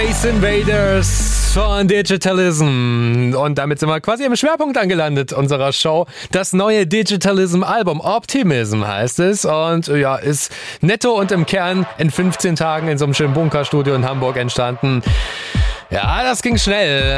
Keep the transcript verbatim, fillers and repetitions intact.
Space Invaders von Digitalism. Und damit sind wir quasi im Schwerpunkt angelandet unserer Show. Das neue Digitalism-Album, Optimism heißt es. Und ja, ist netto und im Kern in fünfzehn Tagen in so einem schönen Bunkerstudio in Hamburg entstanden. Ja, das ging schnell.